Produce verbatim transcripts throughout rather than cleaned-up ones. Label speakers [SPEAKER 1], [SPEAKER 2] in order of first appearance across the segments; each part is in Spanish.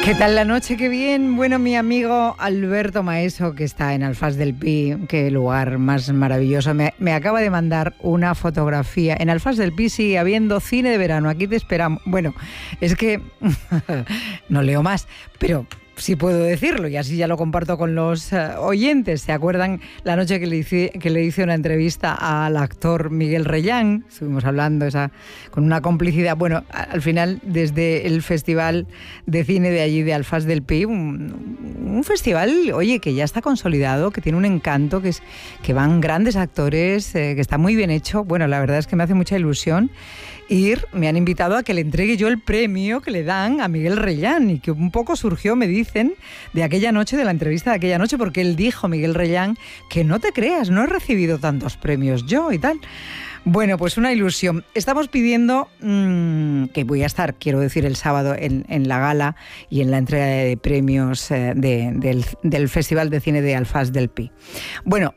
[SPEAKER 1] ¿Qué tal la noche? Qué bien. Bueno, mi amigo Alberto Maeso, que está en Alfaz del Pi, qué lugar más maravilloso, me, me acaba de mandar una fotografía. En Alfaz del Pi sigue habiendo cine de verano, aquí te esperamos. Bueno, es que no leo más, pero sí puedo decirlo y así ya lo comparto con los uh, oyentes. ¿Se acuerdan la noche que le, hice, que le hice una entrevista al actor Miguel Reyán? Estuvimos hablando esa, con una complicidad. Bueno, al final, desde el Festival de Cine de allí, de Alfaz del Pi, un, un festival, oye, que ya está consolidado, que tiene un encanto, que, es, que van grandes actores, eh, que está muy bien hecho. Bueno, la verdad es que me hace mucha ilusión ir. Me han invitado a que le entregue yo el premio que le dan a Miguel Reyán y que un poco surgió, me dicen, de aquella noche, de la entrevista de aquella noche, porque él dijo, Miguel Reyán, que no te creas, no he recibido tantos premios yo y tal. Bueno, pues una ilusión. Estamos pidiendo mmm, que voy a estar, quiero decir, el sábado en, en la gala y en la entrega de premios eh, de, del, del Festival de Cine de Alfaz del Pi. Bueno,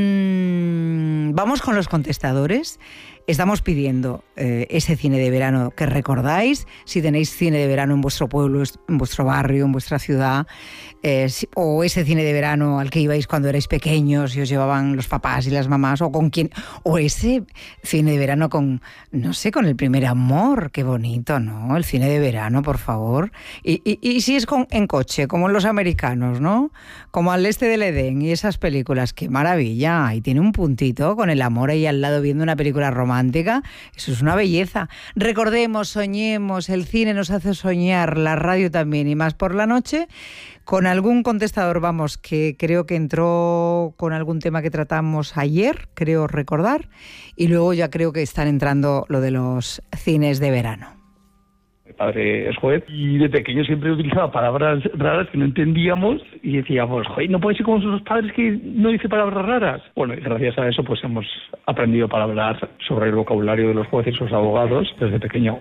[SPEAKER 1] mmm, vamos con los contestadores. Estamos pidiendo eh, ese cine de verano que recordáis, si tenéis cine de verano en vuestro pueblo, en vuestro barrio, en vuestra ciudad, eh, si, o ese cine de verano al que ibais cuando erais pequeños y os llevaban los papás y las mamás, o con quién, o ese cine de verano con, no sé, con el primer amor, qué bonito, ¿no? El cine de verano, por favor. Y, y, y si es con, en coche, como los americanos, ¿no? Como Al este del Edén y esas películas, qué maravilla. Ahí tiene un puntito con el amor ahí al lado viendo una película romántica. Romántica, eso es una belleza. Recordemos, soñemos, el cine nos hace soñar, la radio también, y más por la noche. Con algún contestador, vamos, que creo que entró con algún tema que tratamos ayer, creo recordar, y luego ya creo que están entrando lo de los cines de verano.
[SPEAKER 2] Mi padre es juez y de pequeño siempre utilizaba palabras raras que no entendíamos y decíamos, joder, no puede ser como sus padres que no dice palabras raras. Bueno, y gracias a eso pues hemos aprendido para hablar sobre el vocabulario de los jueces y los abogados desde pequeño.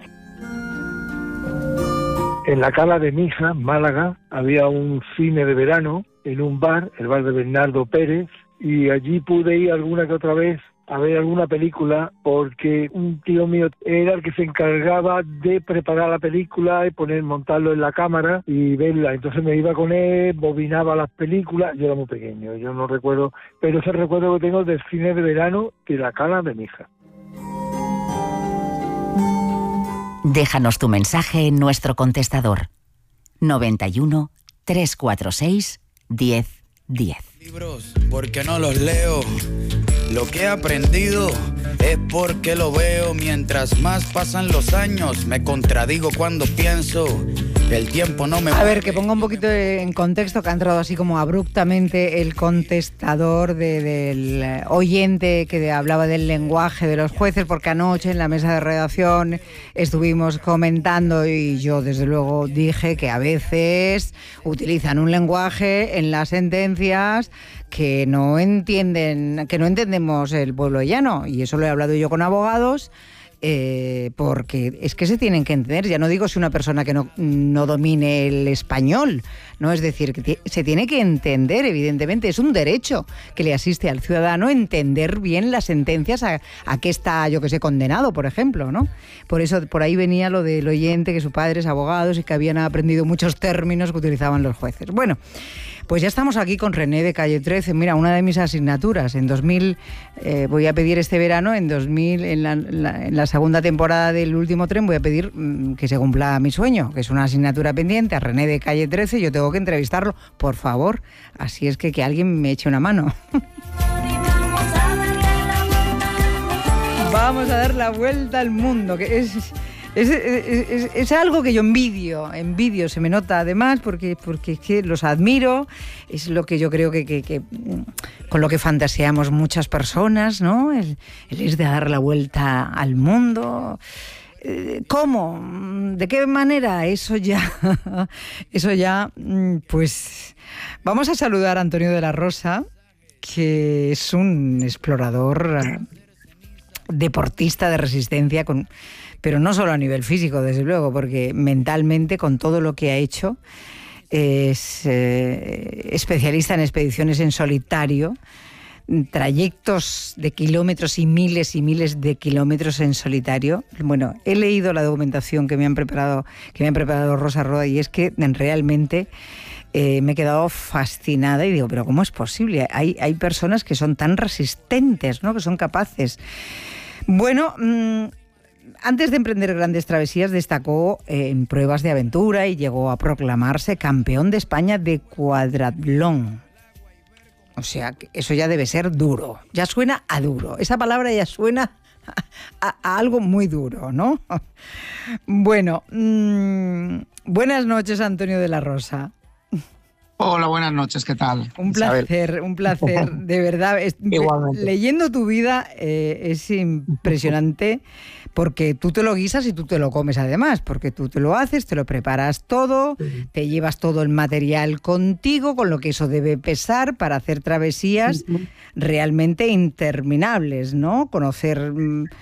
[SPEAKER 3] En la cala de mi hija, Málaga, había un cine de verano en un bar, el bar de Bernardo Pérez, y allí pude ir alguna que otra vez a ver alguna película porque un tío mío era el que se encargaba de preparar la película y poner, montarlo en la cámara y verla. Entonces me iba con él, bobinaba las películas. Yo era muy pequeño, yo no recuerdo, pero ese recuerdo que tengo del cine de verano de la cala de mi hija.
[SPEAKER 4] Déjanos tu mensaje en nuestro contestador noventa y uno, trescientos cuarenta y seis, diez diez.
[SPEAKER 5] Libros, porque no los leo. Lo que he aprendido es porque lo veo. Mientras más pasan los años, me contradigo cuando pienso. El tiempo no me...
[SPEAKER 1] A ver, que ponga un poquito en contexto, que ha entrado así como abruptamente el contestador de, del oyente que hablaba del lenguaje de los jueces, porque anoche en la mesa de redacción estuvimos comentando y yo desde luego dije que a veces utilizan un lenguaje en las sentencias que no entienden, que no entendemos el pueblo llano, y eso lo he hablado yo con abogados. Eh, porque es que se tienen que entender, ya no digo si una persona que no, no domine el español, no, es decir, que t- se tiene que entender, evidentemente, es un derecho que le asiste al ciudadano entender bien las sentencias a, a qué está, yo que sé, condenado, por ejemplo, ¿no? Por eso, por ahí venía lo del oyente, que su padre es abogado y que habían aprendido muchos términos que utilizaban los jueces. Bueno, pues ya estamos aquí con René de Calle trece. Mira, una de mis asignaturas en dos mil, eh, voy a pedir este verano, en dos mil, en la, la, en la segunda temporada del Último Tren, voy a pedir mmm, que se cumpla mi sueño, que es una asignatura pendiente, a René de Calle trece. Yo tengo que entrevistarlo, por favor. Así es que que alguien me eche una mano. Vamos a dar la vuelta al mundo, que es... Es, es, es, es algo que yo envidio, envidio, se me nota además porque, porque es que los admiro, es lo que yo creo que, que, que con lo que fantaseamos muchas personas, ¿no? El, el es de dar la vuelta al mundo. ¿Cómo? ¿De qué manera? Eso ya, eso ya, pues vamos a saludar a Antonio de la Rosa, que es un explorador, deportista de resistencia, con... pero no solo a nivel físico, desde luego, porque mentalmente, con todo lo que ha hecho, es eh, especialista en expediciones en solitario, trayectos de kilómetros y miles y miles de kilómetros en solitario. Bueno, he leído la documentación que me han preparado, que me han preparado Rosa Roda, y es que realmente eh, me he quedado fascinada y digo, pero ¿cómo es posible? Hay, hay personas que son tan resistentes, ¿no? Que son capaces. Bueno, mmm, antes de emprender grandes travesías destacó en pruebas de aventura y llegó a proclamarse campeón de España de cuadratlón. O sea, eso ya debe ser duro, ya suena a duro, esa palabra ya suena a, a algo muy duro, ¿no? Bueno, mmm, buenas noches, Antonio de la Rosa.
[SPEAKER 6] Hola, buenas noches, ¿qué tal?
[SPEAKER 1] Un placer, Isabel. Un placer, de verdad.
[SPEAKER 6] Igualmente.
[SPEAKER 1] Leyendo tu vida eh, es impresionante, porque tú te lo guisas y tú te lo comes además, porque tú te lo haces, te lo preparas todo, sí. Te llevas todo el material contigo, con lo que eso debe pesar para hacer travesías sí. realmente interminables, ¿no? Conocer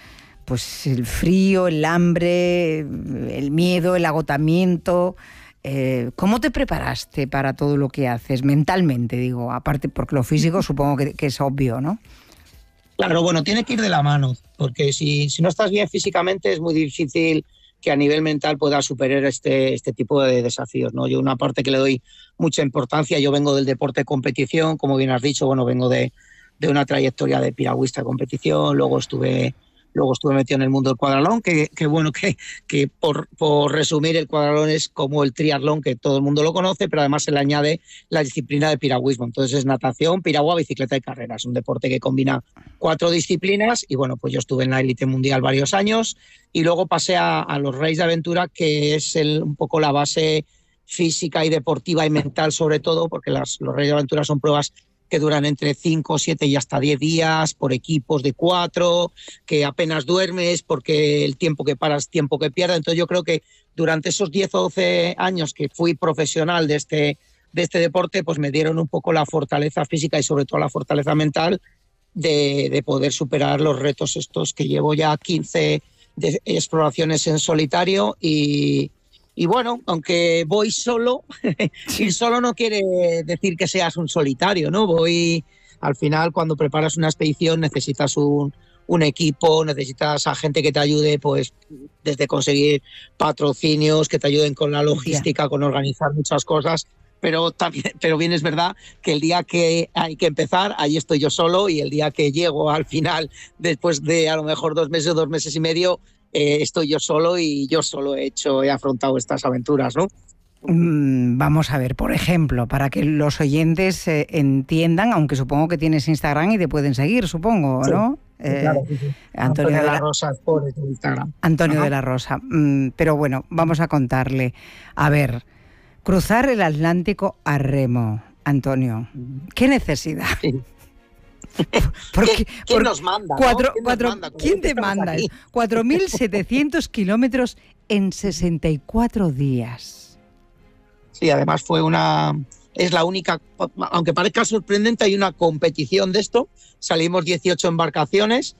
[SPEAKER 1] pues el frío, el hambre, el miedo, el agotamiento. Eh, ¿Cómo te preparaste para todo lo que haces mentalmente, digo? Aparte, porque lo físico supongo que, que es obvio, ¿no?
[SPEAKER 6] Claro, bueno, tiene que ir de la mano, porque si, si no estás bien físicamente es muy difícil que a nivel mental puedas superar este, este tipo de desafíos, ¿no? Yo una parte que le doy mucha importancia, yo vengo del deporte de competición, como bien has dicho, bueno, vengo de, de una trayectoria de piragüista de competición, luego estuve... Luego estuve metido en el mundo del cuadralón, que, que bueno, que, que por, por resumir, el cuadralón es como el triatlón, que todo el mundo lo conoce, pero además se le añade la disciplina de piragüismo. Entonces es natación, piragua, bicicleta y carrera. Es un deporte que combina cuatro disciplinas y bueno, pues yo estuve en la élite mundial varios años y luego pasé a, a los Reyes de Aventura, que es el, un poco la base física y deportiva y mental sobre todo, porque las, los Reyes de Aventura son pruebas que duran entre cinco, siete y hasta diez días por equipos de cuatro, que apenas duermes porque el tiempo que paras, tiempo que pierdes. Entonces yo creo que durante esos diez o doce años que fui profesional de este, de este deporte, pues me dieron un poco la fortaleza física y sobre todo la fortaleza mental de, de poder superar los retos estos, que llevo ya quince de exploraciones en solitario y... Y bueno, aunque voy solo, ir solo no quiere decir que seas un solitario, ¿no? Voy, al final, cuando preparas una expedición necesitas un, un equipo, necesitas a gente que te ayude, pues, desde conseguir patrocinios, que te ayuden con la logística, yeah. con organizar muchas cosas. Pero también, pero bien es verdad que el día que hay que empezar, ahí estoy yo solo, y el día que llego al final, después de a lo mejor dos meses o dos meses y medio, Eh, estoy yo solo y yo solo he hecho, he afrontado estas aventuras, ¿no?
[SPEAKER 1] Mm, vamos a ver, por ejemplo, para que los oyentes eh, entiendan, aunque supongo que tienes Instagram y te pueden seguir, supongo,
[SPEAKER 6] sí,
[SPEAKER 1] ¿no?
[SPEAKER 6] Sí, eh, claro, sí, sí.
[SPEAKER 1] Antonio, Antonio de la, la
[SPEAKER 6] Rosa por Instagram.
[SPEAKER 1] Antonio
[SPEAKER 6] Ajá.
[SPEAKER 1] de la Rosa. Mm, pero bueno, vamos a contarle. A ver, cruzar el Atlántico a remo, Antonio. ¿Qué necesidad?
[SPEAKER 6] Sí.
[SPEAKER 1] Porque,
[SPEAKER 6] ¿Quién, ¿quién nos manda?
[SPEAKER 1] Cuatro,
[SPEAKER 6] ¿no? ¿Quién,
[SPEAKER 1] cuatro,
[SPEAKER 6] nos manda?
[SPEAKER 1] ¿quién te manda? cuatro mil setecientos kilómetros en sesenta y cuatro días.
[SPEAKER 6] Sí, además fue una... Es la única... Aunque parezca sorprendente, hay una competición de esto. Salimos dieciocho embarcaciones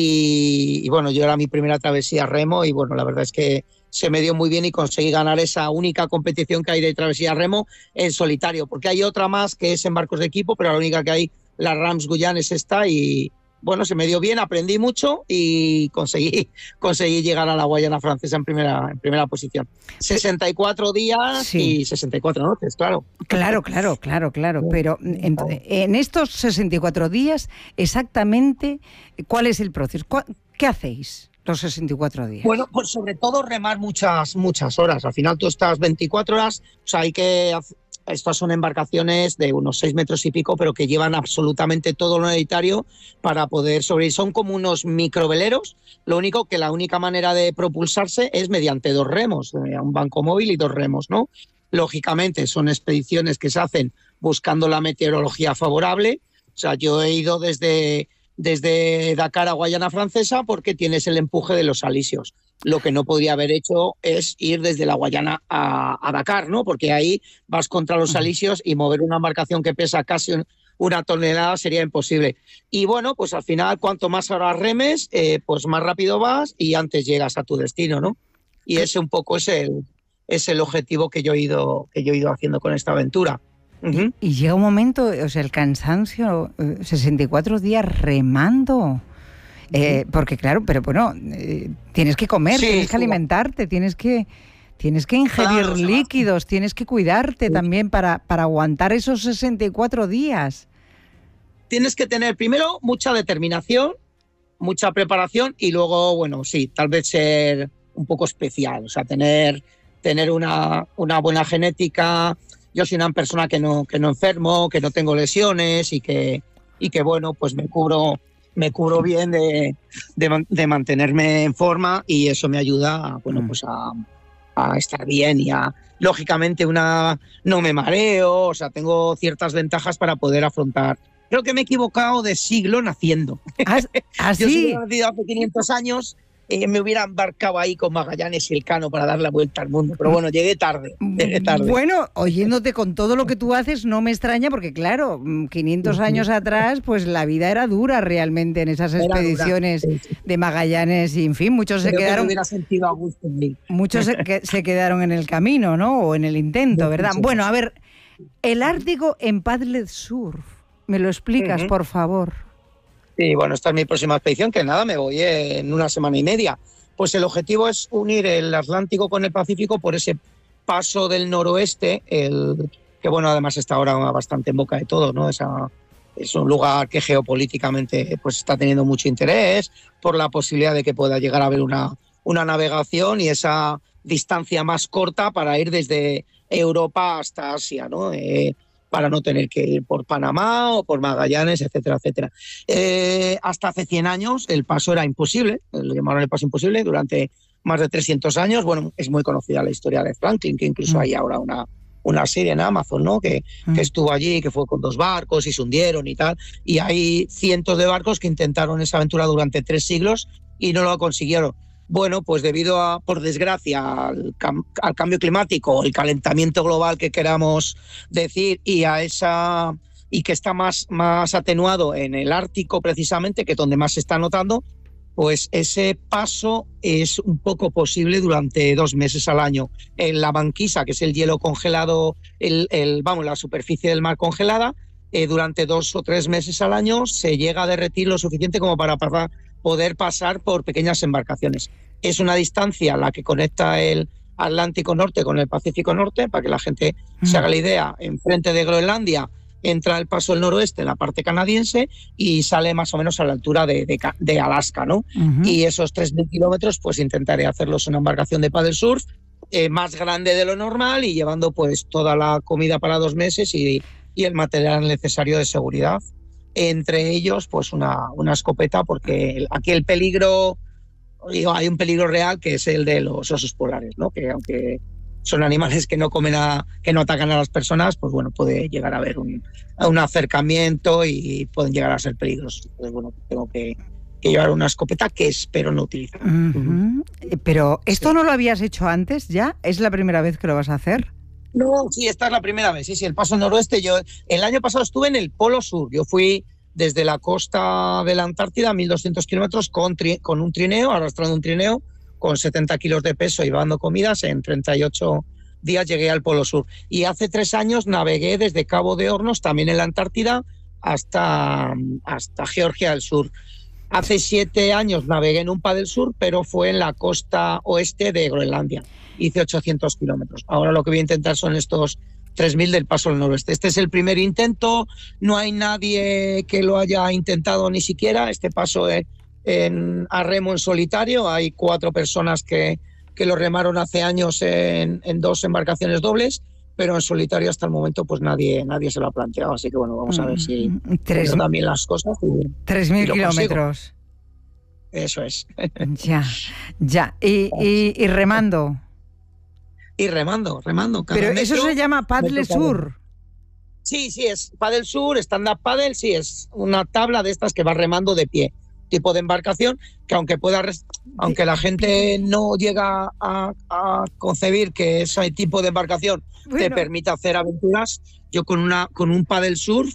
[SPEAKER 6] y, y bueno, yo era mi primera travesía remo y bueno, la verdad es que se me dio muy bien y conseguí ganar esa única competición que hay de travesía remo en solitario, porque hay otra más que es en barcos de equipo, pero la única que hay, la Rams Guyane, es esta y bueno, se me dio bien, aprendí mucho y conseguí, conseguí llegar a la Guayana Francesa en primera, en primera posición. sesenta y cuatro días sí. Y sesenta y cuatro noches, claro.
[SPEAKER 1] Claro, claro, claro, claro. Pero en, en estos sesenta y cuatro días, exactamente, ¿cuál es el proceso? ¿Qué hacéis los sesenta y cuatro días?
[SPEAKER 6] Bueno, pues sobre todo remar muchas, muchas horas. Al final tú estás veinticuatro horas, o sea, hay que... Estas son embarcaciones de unos seis metros y pico, pero que llevan absolutamente todo lo necesario para poder sobrevivir. Son como unos microveleros, lo único que la única manera de propulsarse es mediante dos remos, un banco móvil y dos remos, ¿no? Lógicamente son expediciones que se hacen buscando la meteorología favorable. O sea, yo he ido desde, desde Dakar a Guayana Francesa porque tienes el empuje de los alisios. Lo que no podría haber hecho es ir desde la Guayana a, a Dakar, ¿no? Porque ahí vas contra los alisios y mover una embarcación que pesa casi un, una tonelada sería imposible. Y bueno, pues al final, cuanto más horas remes, eh, pues más rápido vas y antes llegas a tu destino, ¿no? Y ese un poco es el, es el objetivo que yo he ido, que yo he ido haciendo con esta aventura. Uh-huh.
[SPEAKER 1] Y, y llega un momento, o sea, el cansancio, sesenta y cuatro días remando. Eh, porque claro, pero bueno, eh, tienes que comer, sí, tienes que alimentarte, tienes que tienes que ingerir claro, líquidos, sí. tienes que cuidarte sí. también para, para aguantar esos sesenta y cuatro días.
[SPEAKER 6] Tienes que tener primero mucha determinación, mucha preparación y luego, bueno, sí, tal vez ser un poco especial, o sea, tener, tener una, una buena genética. Yo soy una persona que no, que no enfermo, que no tengo lesiones y que, y que bueno, pues me cubro... me cubro bien de, de, de mantenerme en forma y eso me ayuda a, bueno, pues a, a estar bien y a, lógicamente, una no me mareo, o sea, tengo ciertas ventajas para poder afrontar. Creo que me he equivocado de siglo naciendo.
[SPEAKER 1] ¿Ah, ¿ah,
[SPEAKER 6] Yo
[SPEAKER 1] sí?
[SPEAKER 6] si hubiera nacido hace quinientos años, eh, me hubiera embarcado ahí con Magallanes y Elcano para dar la vuelta al mundo, pero bueno, llegué tarde, llegué tarde.
[SPEAKER 1] Bueno, oyéndote con todo lo que tú haces no me extraña porque claro, quinientos años atrás pues la vida era dura realmente en esas expediciones sí, sí. de Magallanes y en fin, muchos Creo se quedaron...
[SPEAKER 6] Que me hubiera sentido a gusto en mí.
[SPEAKER 1] Muchos se, que, se quedaron en el camino, ¿no? O en el intento, ¿verdad? Bueno, a ver, el Ártico en paddle surf, ¿me lo explicas, uh-huh. por favor?
[SPEAKER 6] Sí, bueno, esta es mi próxima expedición, que nada, me voy en una semana y media. Pues el objetivo es unir el Atlántico con el Pacífico por ese paso del noroeste, el, que bueno, además está ahora bastante en boca de todo, ¿no? Esa, es un lugar que geopolíticamente pues está teniendo mucho interés por la posibilidad de que pueda llegar a haber una, una navegación y esa distancia más corta para ir desde Europa hasta Asia, ¿no? Eh, para no tener que ir por Panamá o por Magallanes, etcétera, etcétera. Eh, hasta hace cien años el paso era imposible, lo llamaron el paso imposible, durante más de trescientos años. Bueno, es muy conocida la historia de Franklin, que incluso mm. hay ahora una, una serie en Amazon, ¿no? Que, mm. que estuvo allí, que fue con dos barcos y se hundieron y tal, y hay cientos de barcos que intentaron esa aventura durante tres siglos y no lo consiguieron. Bueno, pues debido a, por desgracia, al, cam- al cambio climático, el calentamiento global que queramos decir, y a esa y que está más, más atenuado en el Ártico precisamente, que es donde más se está notando, pues ese paso es un poco posible durante dos meses al año. En la banquisa, que es el hielo congelado, el, el, vamos, la superficie del mar congelada, eh, durante dos o tres meses al año se llega a derretir lo suficiente como para pasar poder pasar por pequeñas embarcaciones. Es una distancia la que conecta el Atlántico Norte con el Pacífico Norte, para que la gente mm. se haga la idea. Enfrente de Groenlandia entra el paso del noroeste, en la parte canadiense, y sale más o menos a la altura de, de, de Alaska, ¿no? Uh-huh. Y esos tres mil kilómetros, pues intentaré hacerlos en una embarcación de paddle surf, eh, más grande de lo normal y llevando pues toda la comida para dos meses y, y el material necesario de seguridad. Entre ellos, pues una, una escopeta, porque aquí el peligro, digo, hay un peligro real que es el de los osos polares, ¿no? Que aunque son animales que no comen a, que no atacan a las personas, pues bueno, puede llegar a haber un, un acercamiento y pueden llegar a ser peligrosos. Entonces, bueno, tengo que, que llevar una escopeta que espero no utilizar.
[SPEAKER 1] Uh-huh. Pero, ¿esto sí. no lo habías hecho antes ya? ¿Es la primera vez que lo vas a hacer?
[SPEAKER 6] No, sí, esta es la primera vez. Sí, sí, el paso noroeste. Yo el año pasado estuve en el Polo Sur. Yo fui desde la costa de la Antártida, mil doscientos kilómetros, con, tri, con un trineo, arrastrando un trineo, con setenta kilos de peso y llevando comidas. En treinta y ocho días llegué al Polo Sur. Y hace tres años navegué desde Cabo de Hornos, también en la Antártida, hasta, hasta Georgia del Sur. Hace siete años navegué en un paddle surf, pero fue en la costa oeste de Groenlandia. Hice ochocientos kilómetros. Ahora lo que voy a intentar son estos tres mil del paso al noroeste. Este es el primer intento, no hay nadie que lo haya intentado ni siquiera. Este paso es en, a remo en solitario. Hay cuatro personas que, que lo remaron hace años en, en dos embarcaciones dobles, pero en solitario hasta el momento pues nadie, nadie se lo ha planteado. Así que bueno, vamos a ver si
[SPEAKER 1] Tres,
[SPEAKER 6] también las cosas. Y,
[SPEAKER 1] tres mil kilómetros.
[SPEAKER 6] Eso es.
[SPEAKER 1] Ya, ya. Y, y, y remando.
[SPEAKER 6] Y remando, remando.
[SPEAKER 1] Cada Pero eso se llama paddle surf.
[SPEAKER 6] Sí, sí, es paddle surf, stand-up paddle, sí, es una tabla de estas que va remando de pie. Tipo de embarcación que aunque pueda, aunque la gente no llega a, a concebir que ese tipo de embarcación bueno. te permite hacer aventuras, yo con una con un paddle surf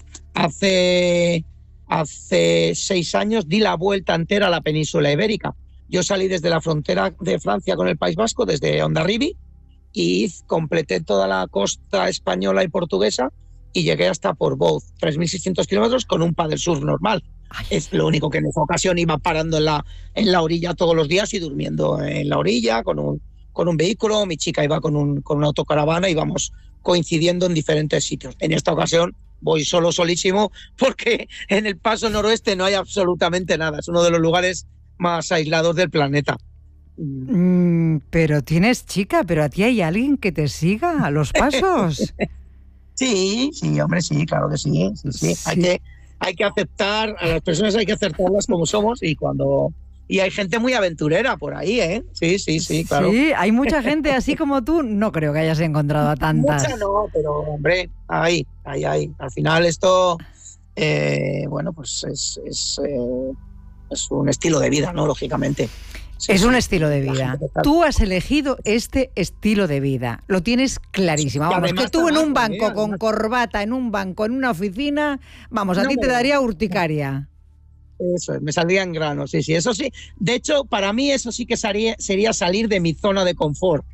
[SPEAKER 6] hace hace seis años di la vuelta entera a la península ibérica. Yo salí desde la frontera de Francia con el País Vasco, desde Hondarribia, y completé toda la costa española y portuguesa y llegué hasta Portbou, tres mil seiscientos kilómetros con un paddle surf normal. Ay. Es lo único que en esa ocasión iba parando en la, en la orilla todos los días y durmiendo en la orilla con un, con un vehículo. Mi chica iba con, un, con una autocaravana y íbamos coincidiendo en diferentes sitios. En esta ocasión voy solo, solísimo, porque en el Paso Noroeste no hay absolutamente nada. Es uno de los lugares más aislados del planeta.
[SPEAKER 1] Mm, pero tienes chica, pero a ti hay alguien que te siga a los pasos.
[SPEAKER 6] Sí, sí, hombre, sí, claro que sí. sí, sí.
[SPEAKER 1] Sí.
[SPEAKER 6] Hay que, hay que aceptar, a las personas hay que aceptarlas como somos y cuando... Y hay gente muy aventurera por ahí, ¿eh? Sí, sí, sí, claro.
[SPEAKER 1] Sí, hay mucha gente así como tú. No creo que hayas encontrado a tantas.
[SPEAKER 6] Mucha no, pero hombre, hay, hay, hay. Al final esto, eh, bueno, pues es, es, eh, es un estilo de vida, ¿no? Lógicamente. Sí,
[SPEAKER 1] es un
[SPEAKER 6] sí.
[SPEAKER 1] estilo de vida. Tú has elegido este estilo de vida. Lo tienes clarísimo. Vamos, que tú en un banco,
[SPEAKER 6] también,
[SPEAKER 1] con corbata, en un banco, en una oficina, vamos, a
[SPEAKER 6] no,
[SPEAKER 1] ti te daría urticaria.
[SPEAKER 6] Eso, me saldría en grano, sí, sí, eso sí. De hecho, para mí eso sí que sería, sería salir de mi zona de confort.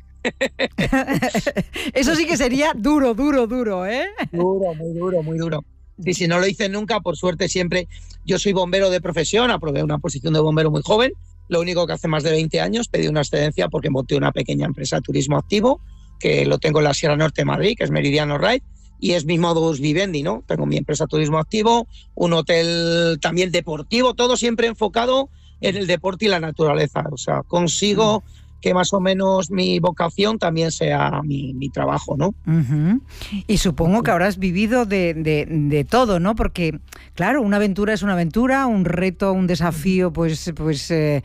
[SPEAKER 1] Eso sí que sería duro, duro, duro, ¿eh?
[SPEAKER 6] Duro, muy duro, muy duro. Y si no lo hice nunca, por suerte siempre. Yo soy bombero de profesión, aprobé una posición de bombero muy joven. Lo único que hace más de veinte años pedí una excedencia porque monté una pequeña empresa de turismo activo, que lo tengo en la Sierra Norte de Madrid, que es Meridiano Ride, y es mi modus vivendi, ¿no? Tengo mi empresa de turismo activo, un hotel también deportivo, todo siempre enfocado en el deporte y la naturaleza. O sea, consigo que más o menos mi vocación también sea mi, mi trabajo, ¿no?
[SPEAKER 1] Uh-huh. Y supongo que habrás vivido de, de, de todo, ¿no? Porque, claro, una aventura es una aventura, un reto, un desafío, pues, pues, eh,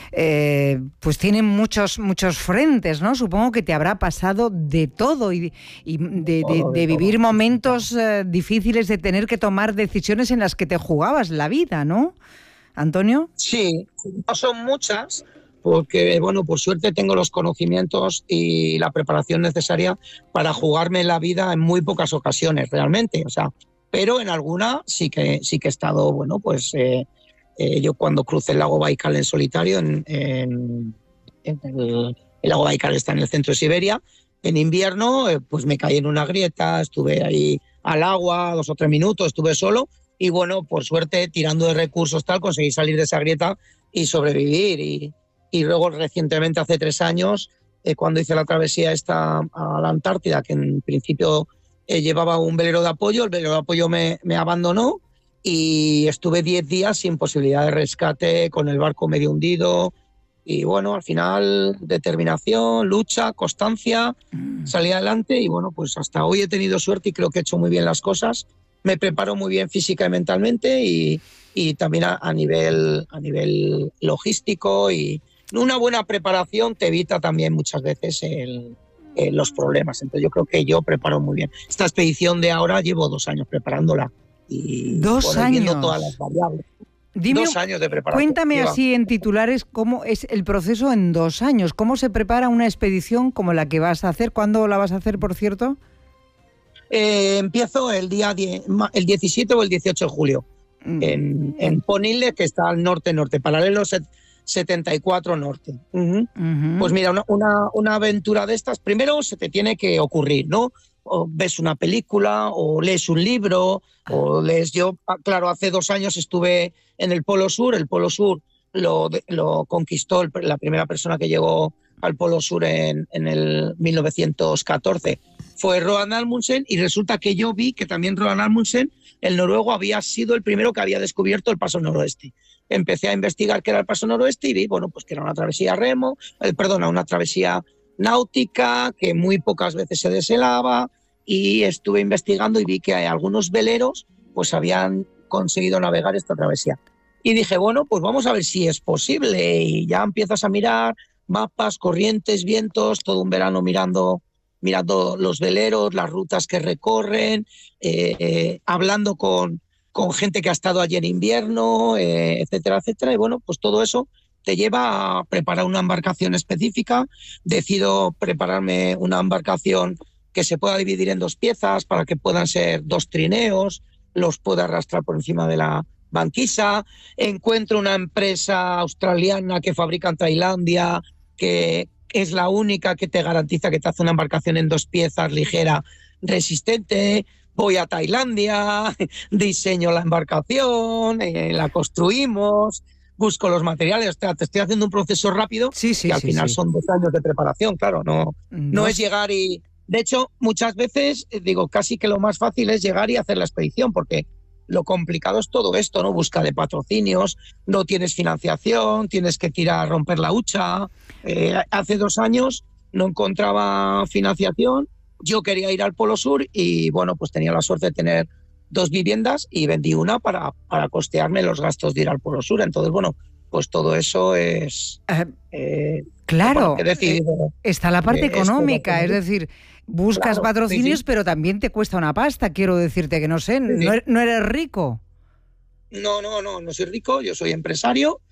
[SPEAKER 1] eh, pues tienen muchos, muchos frentes, ¿no? Supongo que te habrá pasado de todo y, y de, de, de vivir momentos eh, difíciles, de tener que tomar decisiones en las que te jugabas la vida, ¿no, Antonio?
[SPEAKER 6] Sí, no son muchas, porque, bueno, por suerte tengo los conocimientos y la preparación necesaria para jugarme la vida en muy pocas ocasiones, realmente, o sea, pero en alguna sí que, sí que he estado, bueno, pues eh, eh, yo cuando crucé el lago Baikal en solitario, en, en, en el, el lago Baikal está en el centro de Siberia, en invierno, eh, pues me caí en una grieta, estuve ahí al agua dos o tres minutos, estuve solo y, bueno, por suerte, tirando de recursos tal, conseguí salir de esa grieta y sobrevivir y Y luego recientemente, hace tres años, eh, cuando hice la travesía esta a la Antártida, que en principio eh, llevaba un velero de apoyo, el velero de apoyo me, me abandonó y estuve diez días sin posibilidad de rescate, con el barco medio hundido. Y bueno, al final, determinación, lucha, constancia, mm. salí adelante y bueno, pues hasta hoy he tenido suerte y creo que he hecho muy bien las cosas. Me preparo muy bien física y mentalmente y, y también a, a, nivel, a nivel logístico y una buena preparación te evita también muchas veces el, el, los problemas. Entonces yo creo que yo preparo muy bien. Esta expedición de ahora llevo dos años preparándola. Y,
[SPEAKER 1] dos bueno, años.
[SPEAKER 6] Viendo todas las variables.
[SPEAKER 1] Dime,
[SPEAKER 6] dos años de preparación.
[SPEAKER 1] Cuéntame lleva. Así en titulares cómo es el proceso en dos años. ¿Cómo se prepara una expedición como la que vas a hacer? ¿Cuándo la vas a hacer, por cierto?
[SPEAKER 6] Eh, empiezo el día diez, el diecisiete o el dieciocho de julio mm. en, en Ponille, que está al norte-norte, paralelo setenta y cuatro norte. Uh-huh. Uh-huh. Pues mira, una, una, una aventura de estas, primero se te tiene que ocurrir, ¿no? O ves una película, o lees un libro, ah. o lees... Yo, claro, hace dos años estuve en el Polo Sur, el Polo Sur lo, lo conquistó el, la primera persona que llegó al Polo Sur en, en el mil novecientos catorce. Fue Roald Amundsen y resulta que yo vi que también Roald Amundsen, el noruego, había sido el primero que había descubierto el Paso Noroeste. Empecé a investigar qué era el Paso Noroeste y vi, bueno, pues que era una travesía remo, eh, perdona, una travesía náutica que muy pocas veces se deshelaba y estuve investigando y vi que hay algunos veleros pues habían conseguido navegar esta travesía. Y dije, bueno, pues vamos a ver si es posible y ya empiezas a mirar mapas, corrientes, vientos, todo un verano mirando... mirando los veleros, las rutas que recorren, eh, eh, hablando con, con gente que ha estado allí en invierno, eh, etcétera, etcétera. Y bueno, pues todo eso te lleva a preparar una embarcación específica. Decido prepararme una embarcación que se pueda dividir en dos piezas para que puedan ser dos trineos, los pueda arrastrar por encima de la banquisa. Encuentro una empresa australiana que fabrica en Tailandia, que es la única que te garantiza que te hace una embarcación en dos piezas, ligera, resistente. voy a Tailandia, diseño la embarcación, eh, la construimos, busco los materiales. O sea, te estoy haciendo un proceso rápido
[SPEAKER 1] sí, sí,
[SPEAKER 6] que al
[SPEAKER 1] sí,
[SPEAKER 6] final
[SPEAKER 1] sí.
[SPEAKER 6] son dos años de preparación, claro, no, no es llegar y... De hecho, muchas veces, digo, casi que lo más fácil es llegar y hacer la expedición, porque lo complicado es todo esto, ¿no? Busca de patrocinios, no tienes financiación, tienes que tirar, romper la hucha. Eh, hace dos años no encontraba financiación, yo quería ir al Polo Sur y, bueno, pues tenía la suerte de tener dos viviendas y vendí una para, para costearme los gastos de ir al Polo Sur. Entonces, bueno, pues todo eso es...
[SPEAKER 1] Uh,
[SPEAKER 6] eh,
[SPEAKER 1] claro,
[SPEAKER 6] que decidido,
[SPEAKER 1] está la parte
[SPEAKER 6] eh,
[SPEAKER 1] económica, es, es decir, buscas
[SPEAKER 6] claro,
[SPEAKER 1] patrocinios,
[SPEAKER 6] sí, sí.
[SPEAKER 1] pero también te cuesta una pasta, quiero decirte que no sé, sí, sí. No, no eres rico.
[SPEAKER 6] No, no, no, no soy rico, yo soy empresario,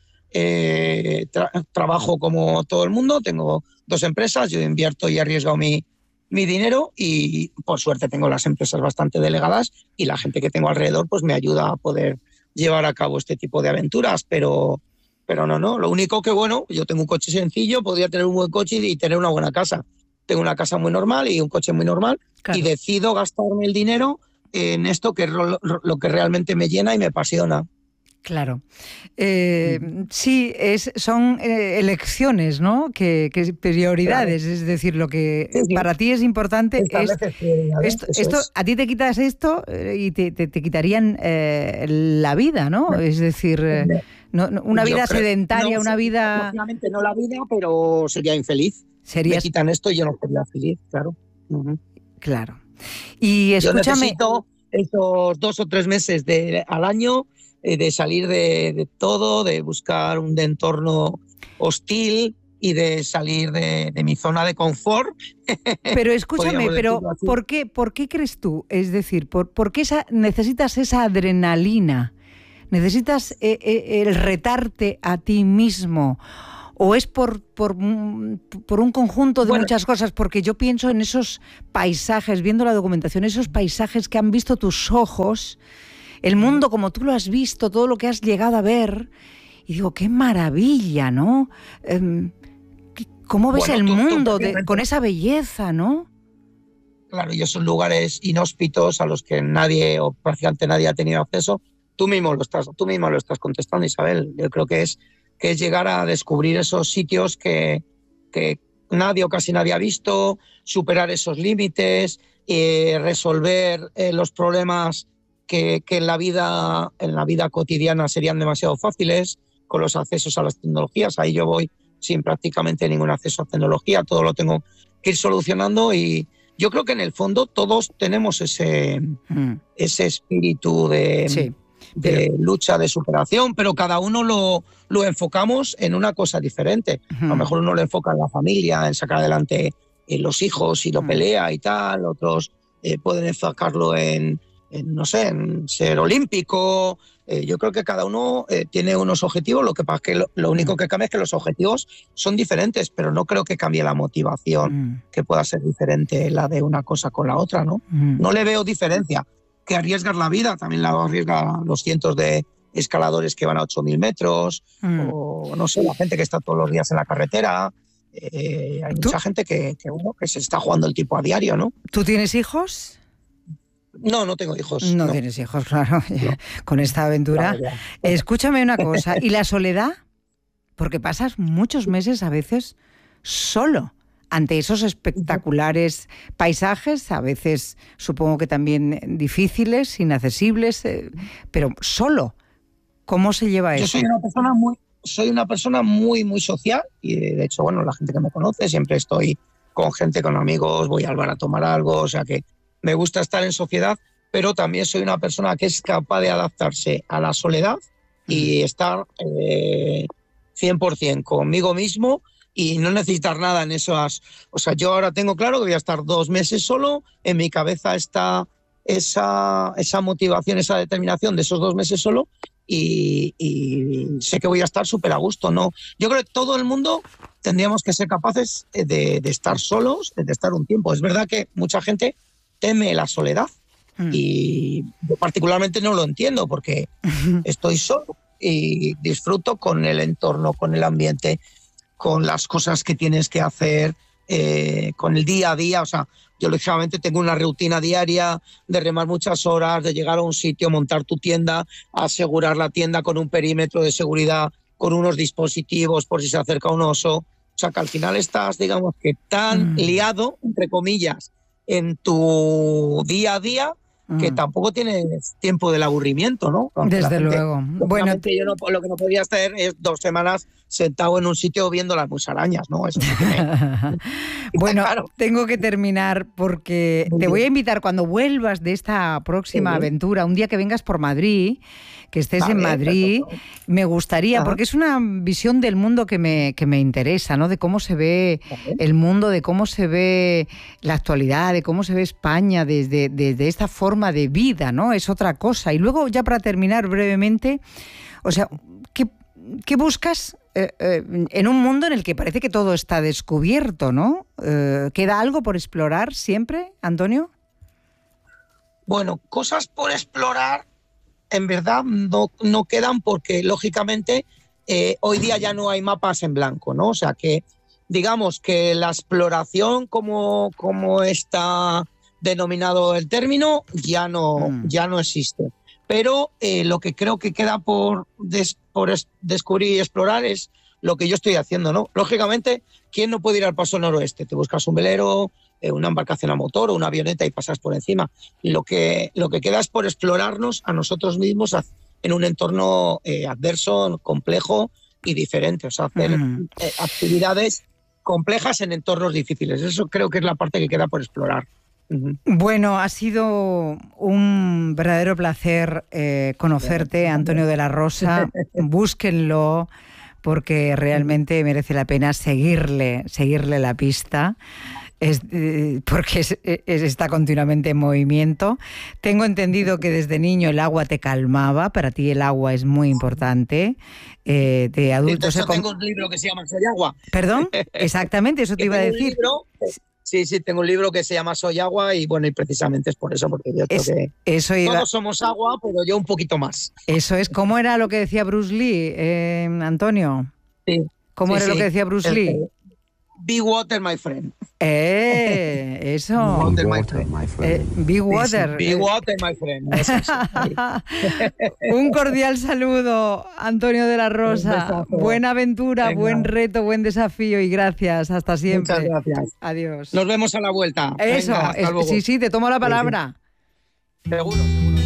[SPEAKER 6] eh, tra- trabajo como todo el mundo, tengo dos empresas, yo invierto y he arriesgado mi, mi dinero y por suerte tengo las empresas bastante delegadas y la gente que tengo alrededor pues me ayuda a poder llevar a cabo este tipo de aventuras, pero, pero no, no, lo único que bueno, yo tengo un coche sencillo, podría tener un buen coche y tener una buena casa. Tengo una casa muy normal y un coche muy normal, claro. Y decido gastarme el dinero en esto que es lo, lo que realmente me llena y me apasiona.
[SPEAKER 1] Claro. Eh, sí, es, son eh, elecciones, ¿no? Que, que prioridades, claro. Es decir, lo que sí, sí. para ti es importante es esto, esto es. A ti te quitas esto y te, te, te quitarían eh, la vida, ¿no? Es decir, eh, no, no, una vida creo, sedentaria,
[SPEAKER 6] no,
[SPEAKER 1] una vida...
[SPEAKER 6] Obviamente no la vida, pero sería infeliz.
[SPEAKER 1] Serías...
[SPEAKER 6] Me quitan esto y yo no sería feliz, claro. Uh-huh.
[SPEAKER 1] Claro. Y escúchame...
[SPEAKER 6] Yo necesito esos dos o tres meses de, al año eh, de salir de, de todo, de buscar un entorno hostil y de salir de, de mi zona de confort.
[SPEAKER 1] Pero escúchame, pero ¿por qué, ¿por qué crees tú? Es decir, ¿por, por qué esa, necesitas esa adrenalina? ¿Necesitas eh, eh, el retarte a ti mismo? ¿O es por, por, por un conjunto de bueno, muchas cosas? Porque yo pienso en esos paisajes, viendo la documentación, esos paisajes que han visto tus ojos, el mundo como tú lo has visto, todo lo que has llegado a ver, y digo, qué maravilla, ¿no? ¿Cómo ves bueno, el tú, mundo tú, de, con esa belleza, no?
[SPEAKER 6] Claro, y esos lugares inhóspitos a los que nadie o prácticamente nadie ha tenido acceso, tú mismo lo estás, tú mismo lo estás contestando, Isabel. Yo creo que es que es llegar a descubrir esos sitios que, que nadie o casi nadie ha visto, superar esos límites, eh, resolver eh, los problemas que, que en, la vida, en la vida cotidiana serían demasiado fáciles, con los accesos a las tecnologías. Ahí yo voy sin prácticamente ningún acceso a tecnología, todo lo tengo que ir solucionando y yo creo que en el fondo todos tenemos ese, mm. ese espíritu de... Sí. de lucha, de superación, pero cada uno lo, lo enfocamos en una cosa diferente. Uh-huh. A lo mejor uno lo enfoca en la familia, en sacar adelante en los hijos y lo uh-huh. pelea y tal, otros eh, pueden enfocarlo en, en, no sé, en ser olímpico. Eh, yo creo que cada uno eh, tiene unos objetivos, lo que pasa es que lo, lo único que cambia es que los objetivos son diferentes, pero no creo que cambie la motivación, uh-huh. que pueda ser diferente la de una cosa con la otra, ¿no? Uh-huh. No le veo diferencia. Que arriesgas la vida, también la arriesga los cientos de escaladores que van a ocho mil metros, mm. o no sé, la gente que está todos los días en la carretera. Eh, hay ¿Tú? mucha gente que, que, bueno, que se está jugando el tipo a diario, ¿no?
[SPEAKER 1] ¿Tú tienes hijos?
[SPEAKER 6] No, no tengo hijos.
[SPEAKER 1] No,
[SPEAKER 6] no.
[SPEAKER 1] tienes hijos, claro, no. Con esta aventura. Claro, escúchame una cosa, ¿y la soledad? Porque pasas muchos meses a veces solo. Ante esos espectaculares paisajes, a veces supongo que también difíciles, inaccesibles, eh, pero solo. ¿Cómo se lleva eso?
[SPEAKER 6] Yo soy una persona muy, soy una persona muy, muy social y de hecho, bueno, la gente que me conoce, siempre estoy con gente, con amigos, voy al bar a tomar algo, o sea que me gusta estar en sociedad, pero también soy una persona que es capaz de adaptarse a la soledad y estar eh, cien por ciento conmigo mismo y no necesitar nada en esas... O sea, yo ahora tengo claro que voy a estar dos meses solo, en mi cabeza está esa, esa motivación, esa determinación de esos dos meses solo y, y sé que voy a estar súper a gusto, ¿no? Yo creo que todo el mundo tendríamos que ser capaces de, de estar solos, de estar un tiempo. Es verdad que mucha gente teme la soledad mm. y yo particularmente no lo entiendo porque estoy solo y disfruto con el entorno, con el ambiente, con las cosas que tienes que hacer, eh, con el día a día. O sea, yo lógicamente tengo una rutina diaria de remar muchas horas, de llegar a un sitio, montar tu tienda, asegurar la tienda con un perímetro de seguridad, con unos dispositivos por si se acerca un oso. O sea, que al final estás, digamos, que tan mm. liado, entre comillas, en tu día a día, que mm. tampoco tienes tiempo del aburrimiento, ¿no?
[SPEAKER 1] Aunque Desde gente, luego.
[SPEAKER 6] Bueno, yo no, lo que no podía estar es dos semanas sentado en un sitio viendo las musarañas, ¿no? Eso sí que me...
[SPEAKER 1] Bueno,
[SPEAKER 6] claro.
[SPEAKER 1] Tengo que terminar porque Muy te bien. voy a invitar cuando vuelvas de esta próxima sí. aventura, un día que vengas por Madrid, que estés vale, en Madrid, perfecto. Me gustaría, Ajá. porque es una visión del mundo que me, que me interesa, ¿no? De cómo se ve Ajá. el mundo, de cómo se ve la actualidad, de cómo se ve España desde, desde esta forma de vida, ¿no? Es otra cosa. Y luego, ya para terminar brevemente, o sea, ¿qué, qué buscas eh, eh, en un mundo en el que parece que todo está descubierto, ¿no? Eh, ¿Queda algo por explorar siempre, Antonio?
[SPEAKER 6] Bueno, cosas por explorar en verdad no, no quedan porque, lógicamente, eh, hoy día ya no hay mapas en blanco, ¿no? O sea que, digamos que la exploración, como, como está denominado el término, ya no, mm. ya no existe. Pero eh, lo que creo que queda por, des, por es, descubrir y explorar es lo que yo estoy haciendo, ¿no? Lógicamente, ¿quién no puede ir al Paso Noroeste? Te buscas un velero, eh, una embarcación a motor o una avioneta y pasas por encima. Lo que, lo que queda es por explorarnos a nosotros mismos en un entorno eh, adverso, complejo y diferente. O sea, hacer mm. eh, actividades complejas en entornos difíciles. Eso creo que es la parte que queda por explorar.
[SPEAKER 1] Bueno, ha sido un verdadero placer eh, conocerte, Antonio de la Rosa. Búsquenlo porque realmente merece la pena seguirle, seguirle la pista. Es, eh, porque es, es, está continuamente en movimiento. Tengo entendido que desde niño el agua te calmaba, para ti el agua es muy importante. Eh, de adultos
[SPEAKER 6] sí, tengo un libro que se llama Soy Agua.
[SPEAKER 1] ¿Perdón? Exactamente, eso te iba a decir.
[SPEAKER 6] Libro, sí, sí, tengo un libro que se llama Soy Agua y bueno, y precisamente es por eso, porque yo creo es, que
[SPEAKER 1] eso iba...
[SPEAKER 6] todos somos agua, pero yo un poquito más.
[SPEAKER 1] Eso es, ¿cómo era lo que decía Bruce Lee, eh, Antonio?
[SPEAKER 6] Sí.
[SPEAKER 1] ¿Cómo
[SPEAKER 6] sí,
[SPEAKER 1] era
[SPEAKER 6] sí.
[SPEAKER 1] lo que decía Bruce Lee?
[SPEAKER 6] El, Be water, my friend.
[SPEAKER 1] Eh, eso.
[SPEAKER 6] Be water, my friend.
[SPEAKER 1] My friend. Eh, be water.
[SPEAKER 6] Be water, my friend. Eso, eso.
[SPEAKER 1] Un cordial saludo, Antonio de la Rosa. Buena aventura, Venga. Buen reto, buen desafío y gracias. Hasta siempre.
[SPEAKER 6] Muchas gracias.
[SPEAKER 1] Adiós.
[SPEAKER 6] Nos vemos a la vuelta.
[SPEAKER 1] Eso,
[SPEAKER 6] Venga, hasta
[SPEAKER 1] es,
[SPEAKER 6] luego.
[SPEAKER 1] sí, sí, te tomo la palabra.
[SPEAKER 6] Seguro, seguro.